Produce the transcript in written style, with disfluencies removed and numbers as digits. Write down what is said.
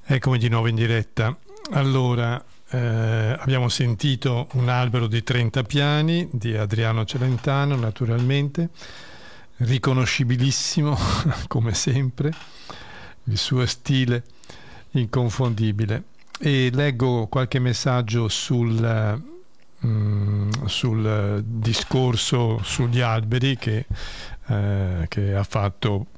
Eccomi di nuovo in diretta. Allora, abbiamo sentito Un albero di 30 piani di Adriano Celentano, naturalmente, riconoscibilissimo come sempre, il suo stile inconfondibile. E leggo qualche messaggio sul discorso sugli alberi che ha fatto